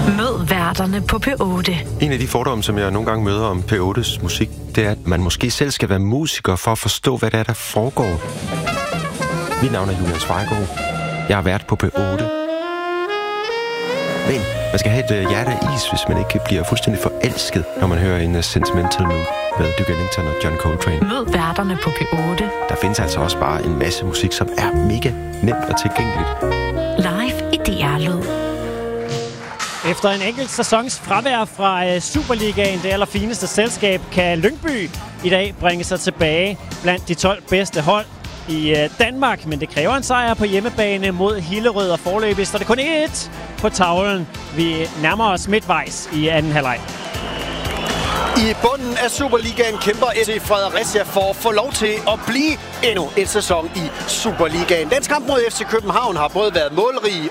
Mød værterne på P8. En af de fordomme, som jeg nogle gange møder om P8's musik, det er, at man måske selv skal være musiker for at forstå, hvad det er, der foregår. Mit navn er Julian Svejgaard. Jeg har været på P8. Men man skal have et hjerte af is, hvis man ikke bliver fuldstændig forelsket, når man hører en Sentimental Mood med Duke Ellington og John Coltrane. Mød værterne på P8. Der findes altså også bare en masse musik, som er mega nemt og tilgængeligt. Live i DR-lyd. Efter en enkelt sæsons fravær fra Superligaen, det allerfineste selskab, kan Lyngby i dag bringe sig tilbage blandt de 12 bedste hold i Danmark. Men det kræver en sejr på hjemmebane mod Hillerød, og foreløbig står det kun 1 på tavlen. Vi nærmer os midtvejs i anden halvleg. I bunden af Superligaen kæmper FC Fredericia for at få lov til at blive endnu en sæson i Superligaen. Dens kamp mod FC København har både været målrig